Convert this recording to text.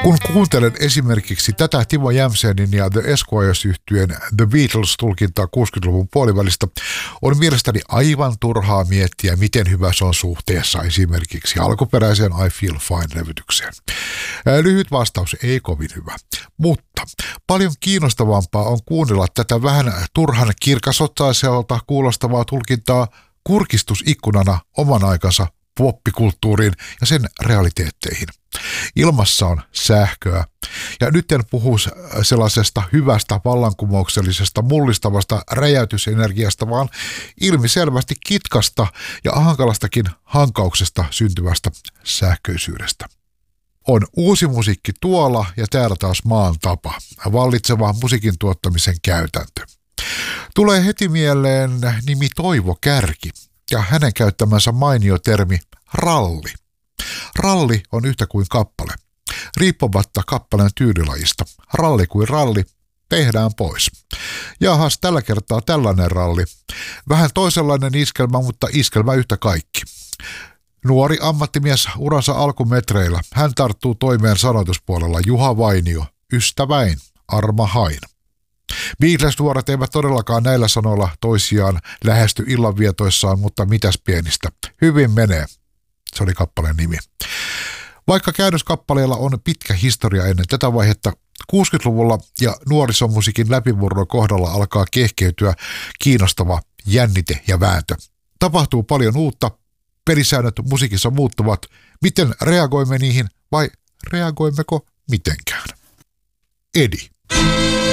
Kun kuuntelen esimerkiksi tätä Timo Jämsenin ja The Esquires-yhtyeen The Beatles-tulkintaa 60-luvun puolivälistä, on mielestäni aivan turhaa miettiä, miten hyvä se on suhteessa esimerkiksi alkuperäiseen I Feel Fine-levytykseen. Lyhyt vastaus, ei kovin hyvä. Mutta paljon kiinnostavampaa on kuunnella tätä vähän turhan kirkasotsaiselta kuulostavaa tulkintaa kurkistusikkunana oman aikansa poppikulttuuriin ja sen realiteetteihin. Ilmassa on sähköä, ja nyt en puhu sellaisesta hyvästä, vallankumouksellisesta, mullistavasta räjäytysenergiasta, vaan ilmiselvästi kitkasta ja hankalastakin hankauksesta syntyvästä sähköisyydestä. On uusi musiikki tuolla ja täällä taas maan tapa, vallitseva musiikin tuottamisen käytäntö. Tulee heti mieleen nimi Toivo Kärki ja hänen käyttämänsä mainio termi ralli. Ralli on yhtä kuin kappale. Riippumatta kappaleen tyylilajista. Ralli kuin ralli, tehdään pois. Jahas, tällä kertaa tällainen ralli. Vähän toisenlainen iskelmä, mutta iskelmä yhtä kaikki. Nuori ammattimies uransa alkumetreillä. Hän tarttuu toimeen sanoituspuolella Juha Vainio. Ystäväin, Arma Hain. Beatles-nuoret eivät todellakaan näillä sanoilla toisiaan lähesty illanvietoissaan, mutta mitäs pienistä. Hyvin menee. Se oli kappaleen nimi. Vaikka käännöskappaleella on pitkä historia ennen tätä vaihetta, 60-luvulla ja nuorisomusiikin läpimurron kohdalla alkaa kehkeytyä kiinnostava jännite ja vääntö. Tapahtuu paljon uutta, pelisäännöt musiikissa muuttuvat. Miten reagoimme niihin vai reagoimmeko mitenkään? Edi.